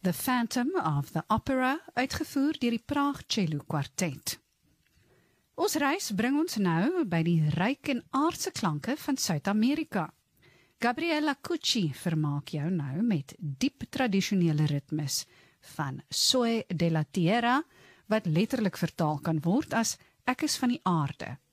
The Phantom of the Opera, uitgevoer deur die Praag Cello Quartet. Ons reis bring ons nou by die ryk en aardse klanke van Suid-Amerika. Gabriela Cucci vermaak jou nou met diep tradisionele ritmes van Soy de la Tierra, wat letterlik vertaal kan word as Ek is van die aarde.